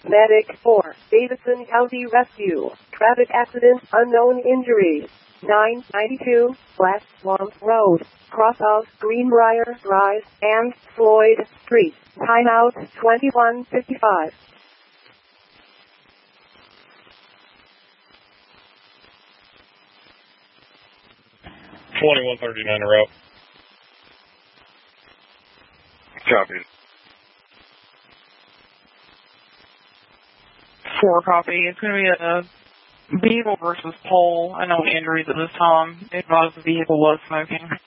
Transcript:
Medic 4, Davidson County Rescue. Traffic accident, unknown injuries. 992 West Swamp Road, cross of Greenbrier Drive and Floyd Street. Timeout 21:55. 2139 route. Copy. 4 copy. It's going to be a vehicle versus pole. I know injuries at this time. Advise the vehicle was smoking.